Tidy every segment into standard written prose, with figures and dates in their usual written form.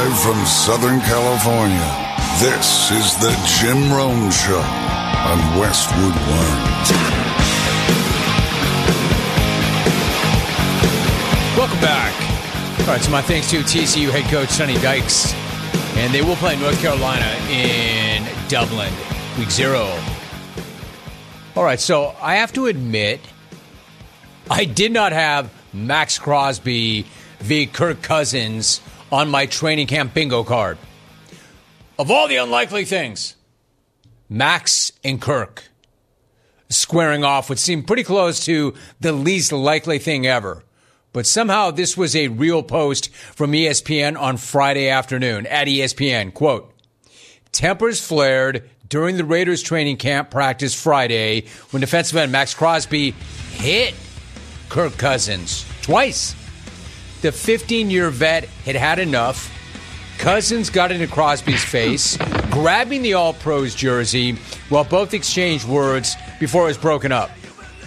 Live from Southern California, this is the Jim Rome Show on Westwood One. Welcome back. All right, so my thanks to TCU head coach Sonny Dykes. And they will play North Carolina in Dublin, week 0. All right, so I have to admit, I did not have Max Crosby v. Kirk Cousins on my training camp bingo card. Of all the unlikely things, Max and Kirk squaring off would seem pretty close to the least likely thing ever. But somehow this was a real post from ESPN on Friday afternoon. At ESPN, quote, tempers flared during the Raiders training camp practice Friday when defensive end Max Crosby hit Kirk Cousins twice. The 15-year vet had had enough. Cousins got into Crosby's face, grabbing the All-Pros jersey while both exchanged words before it was broken up.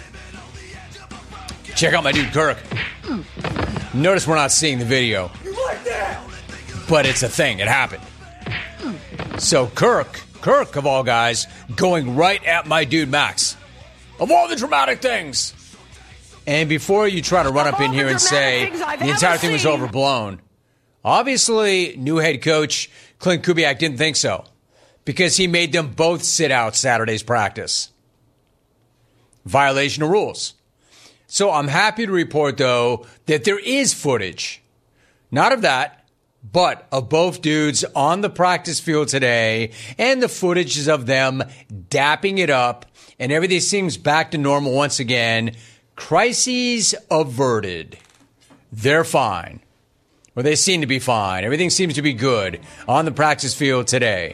Check out my dude Kirk. Notice we're not seeing the video. But it's a thing. It happened. So Kirk of all guys, going right at my dude Max. Of all the dramatic things. And before you try to run up in here and say the entire thing was overblown, obviously new head coach Clint Kubiak didn't think so because he made them both sit out Saturday's practice. Violation of rules. So I'm happy to report, though, that there is footage, not of that, but of both dudes on the practice field today, and the footage is of them dapping it up, and everything seems back to normal once again. Crises averted. They're fine. Or they seem to be fine. Everything seems to be good on the practice field today.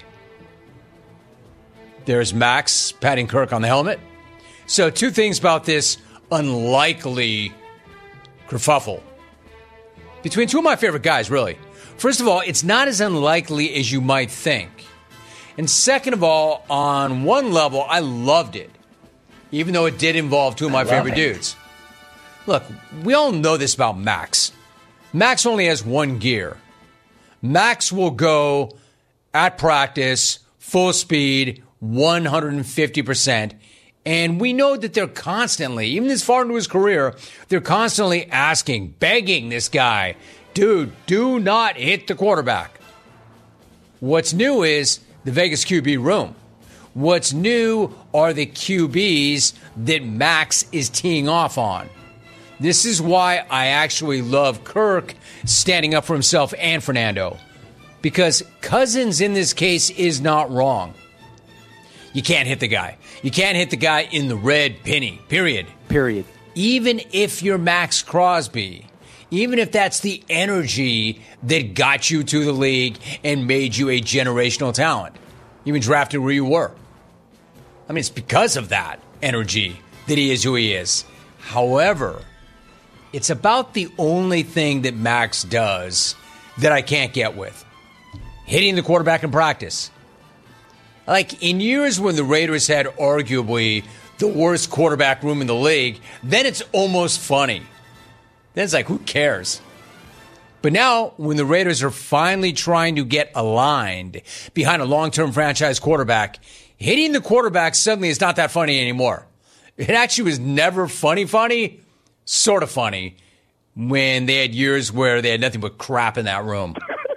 There's Max patting Kirk on the helmet. So 2 things about this unlikely kerfuffle between 2 of my favorite guys, really. First of all, it's not as unlikely as you might think. And second of all, on one level, I loved it, even though it did involve 2 of my favorite dudes. Look, we all know this about Max. Max only has 1 gear. Max will go at practice, full speed, 150%. And we know that they're constantly, even this far into his career, they're constantly asking, begging this guy, dude, do not hit the quarterback. What's new is the Vegas QB room. What's new are the QBs that Max is teeing off on. This is why I actually love Kirk standing up for himself and Fernando. Because Cousins in this case is not wrong. You can't hit the guy. You can't hit the guy in the red penny, period. Even if you're Max Crosby, even if that's the energy that got you to the league and made you a generational talent, even drafted where you were. I mean, it's because of that energy that he is who he is. However, it's about the only thing that Max does that I can't get with. Hitting the quarterback in practice. Like, in years when the Raiders had arguably the worst quarterback room in the league, then it's almost funny. Then it's like, who cares? But now, when the Raiders are finally trying to get aligned behind a long-term franchise quarterback, hitting the quarterback suddenly is not that funny anymore. It actually was never funny, sort of funny, when they had years where they had nothing but crap in that room.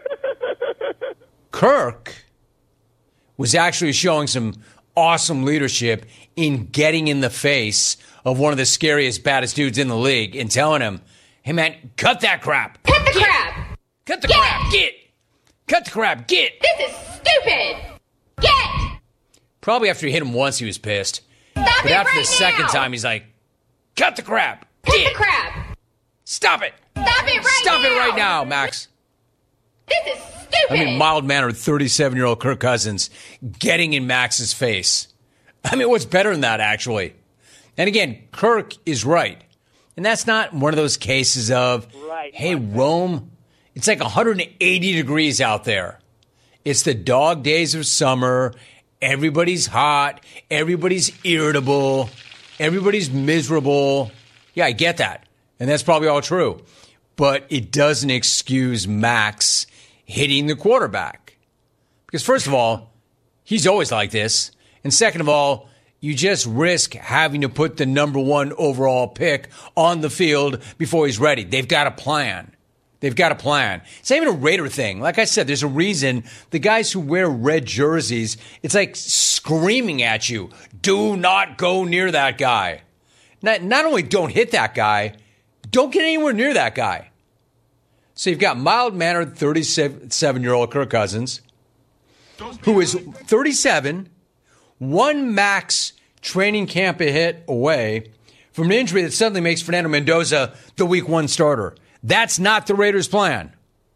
Kirk was actually showing some awesome leadership in getting in the face of one of the scariest, baddest dudes in the league and telling him, hey, man, cut that crap. Cut the crap. Cut the crap. Get. Cut the crap. Get. This is stupid. Get. Probably after he hit him once, he was pissed. Stop but it after right the second now. time, he's like, cut the crap. Cut Get. the crap. Stop it. Stop it right Stop now. it right now, Max. This is stupid. I mean, mild-mannered 37-year-old Kirk Cousins getting in Max's face. I mean, what's better than that, actually? And again, Kirk is right. And that's not one of those cases of, hey, Rome, it's like 180 degrees out there. It's the dog days of summer. Everybody's hot. Everybody's irritable. Everybody's miserable. Yeah, I get that. And that's probably all true. But it doesn't excuse Max hitting the quarterback. Because first of all, he's always like this. And second of all, you just risk having to put the number 1 overall pick on the field before he's ready. They've got a plan. They've got a plan. It's not even a Raider thing. Like I said, there's a reason the guys who wear red jerseys, it's like screaming at you, do not go near that guy. Not only don't hit that guy, don't get anywhere near that guy. So you've got mild-mannered 37-year-old Kirk Cousins, who is 37, one max training camp hit away from an injury that suddenly makes Fernando Mendoza the week 1 starter. That's not the Raiders' plan.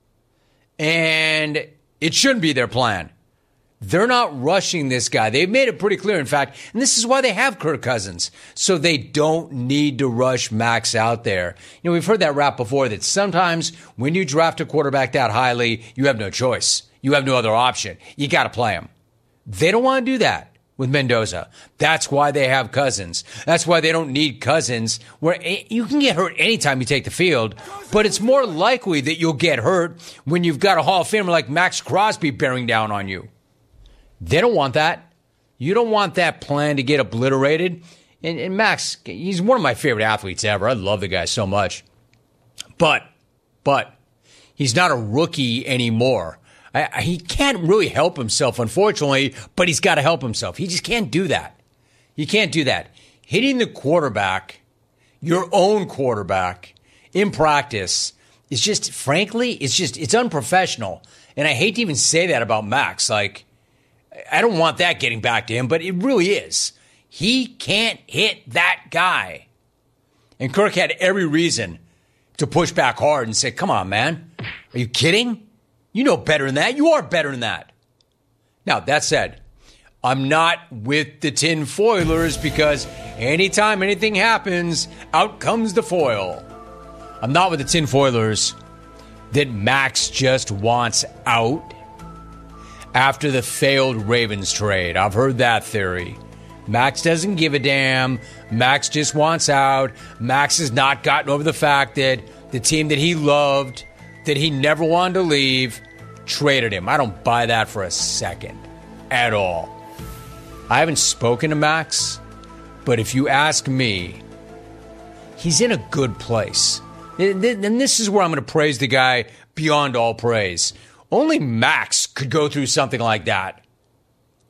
And it shouldn't be their plan. They're not rushing this guy. They've made it pretty clear, in fact, and this is why they have Kirk Cousins, so they don't need to rush Max out there. You know, we've heard that rap before, that sometimes when you draft a quarterback that highly, you have no choice. You have no other option. You got to play him. They don't want to do that with Mendoza. That's why they have Cousins. That's why they don't need Cousins, where you can get hurt anytime you take the field, but it's more likely that you'll get hurt when you've got a Hall of Famer like Max Crosby bearing down on you. They don't want that. You don't want that plan to get obliterated. And Max, he's one of my favorite athletes ever. I love the guy so much. But he's not a rookie anymore. He can't really help himself, unfortunately, but he's got to help himself. He just can't do that. You can't do that. Hitting the quarterback, your own quarterback, in practice is just, frankly, it's unprofessional. And I hate to even say that about Max. Like, I don't want that getting back to him, but it really is. He can't hit that guy. And Kirk had every reason to push back hard and say, come on, man. Are you kidding? You know better than that. You are better than that. Now, that said, I'm not with the tin foilers because anytime anything happens, out comes the foil. I'm not with the tin foilers that Max just wants out after the failed Ravens trade. I've heard that theory. Max doesn't give a damn. Max just wants out. Max has not gotten over the fact that the team that he loved, that he never wanted to leave, traded him. I don't buy that for a second at all. I haven't spoken to Max, but if you ask me, he's in a good place. And this is where I'm going to praise the guy beyond all praise. Only Max could go through something like that.